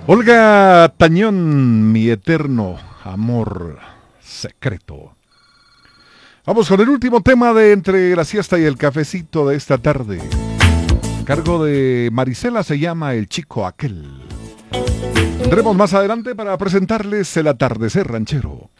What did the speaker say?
Olga Tañón, mi eterno amor secreto. Vamos con el último tema de Entre la siesta y el cafecito de esta tarde. A cargo de Marisela, se llama El chico aquel. Tendremos más adelante para presentarles El atardecer ranchero.